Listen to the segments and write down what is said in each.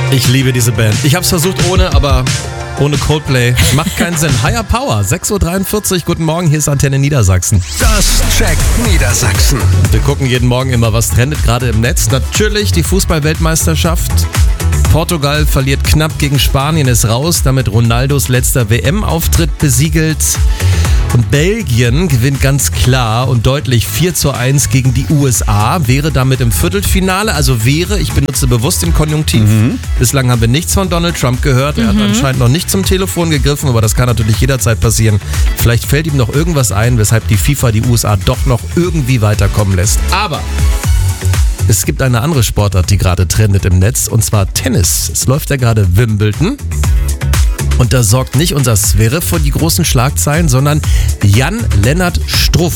Ich liebe diese Band. Ich habe es versucht aber ohne Coldplay macht keinen Sinn. Higher Power, 6.43 Uhr. Guten Morgen, hier ist Antenne Niedersachsen. Das checkt Niedersachsen. Wir gucken jeden Morgen immer, was trendet gerade im Netz. Natürlich die Fußball-Weltmeisterschaft. Portugal verliert knapp gegen Spanien, ist raus, damit Ronaldos letzter WM-Auftritt besiegelt. Und Belgien gewinnt ganz klar und deutlich 4:1 gegen die USA, wäre damit im Viertelfinale, ich benutze bewusst den Konjunktiv. Bislang haben wir nichts von Donald Trump gehört, er hat anscheinend noch nicht zum Telefon gegriffen, aber das kann natürlich jederzeit passieren. Vielleicht fällt ihm noch irgendwas ein, weshalb die FIFA die USA doch noch irgendwie weiterkommen lässt. Aber es gibt eine andere Sportart, die gerade trendet im Netz, und zwar Tennis. Es läuft ja gerade Wimbledon. Und da sorgt nicht unser Zverev für die großen Schlagzeilen, sondern Jan-Lennart Struff.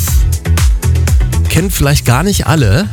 Kennen vielleicht gar nicht alle.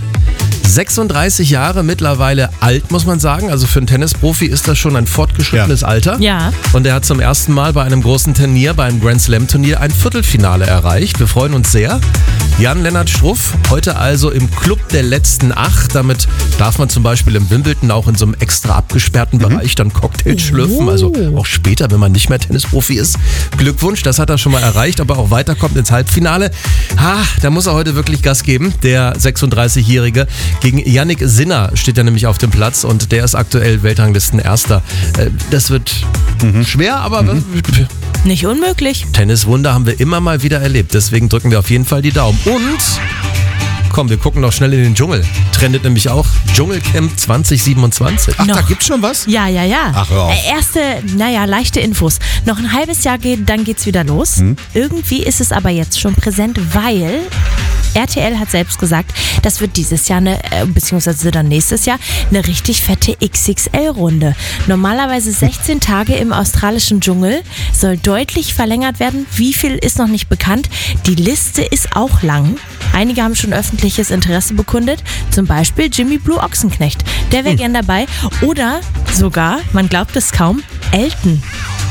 36 Jahre mittlerweile alt, muss man sagen. Also für einen Tennisprofi ist das schon ein fortgeschrittenes Alter. Ja. Und er hat zum ersten Mal bei einem großen Turnier, beim Grand Slam Turnier, ein Viertelfinale erreicht. Wir freuen uns sehr. Jan-Lennart Struff, heute also im Club der letzten 8. Damit darf man zum Beispiel im Wimbledon auch in so einem extra abgesperrten Bereich dann Cocktails schlürfen. Also auch später, wenn man nicht mehr Tennisprofi ist. Glückwunsch, das hat er schon mal erreicht, ob er auch weiterkommt ins Halbfinale. Da muss er heute wirklich Gas geben, der 36-Jährige. Gegen Jannik Sinner steht er nämlich auf dem Platz und der ist aktuell Weltranglisten-Erster. Das wird schwer, aber Nicht unmöglich. Tenniswunder haben wir immer mal wieder erlebt. Deswegen drücken wir auf jeden Fall die Daumen. Und komm, wir gucken noch schnell in den Dschungel. Trendet nämlich auch Dschungelcamp 2027. Ach, da gibt's schon was? Ja. Ach, hör auf. Leichte Infos. Noch ein halbes Jahr dann geht's wieder los. Irgendwie ist es aber jetzt schon präsent, weil RTL hat selbst gesagt, das wird dieses Jahr beziehungsweise dann nächstes Jahr eine richtig fette XXL-Runde. Normalerweise 16 Tage im australischen Dschungel, soll deutlich verlängert werden. Wie viel ist noch nicht bekannt. Die Liste ist auch lang. Einige haben schon öffentliches Interesse bekundet. Zum Beispiel Jimmy Blue Ochsenknecht. Der wäre gern dabei. Oder sogar, man glaubt es kaum, Elton.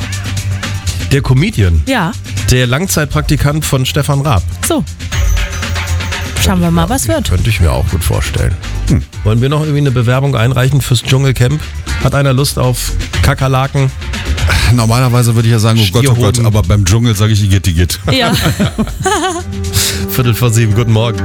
Der Comedian. Ja. Der Langzeitpraktikant von Stefan Raab. So. Schauen wir mal, was wird. Könnte ich mir auch gut vorstellen. Wollen wir noch irgendwie eine Bewerbung einreichen fürs Dschungelcamp? Hat einer Lust auf Kakerlaken? Normalerweise würde ich ja sagen, oh Gott, Stierhoden. aber beim Dschungel sage ich, Igitt. Ja. 6:45, guten Morgen.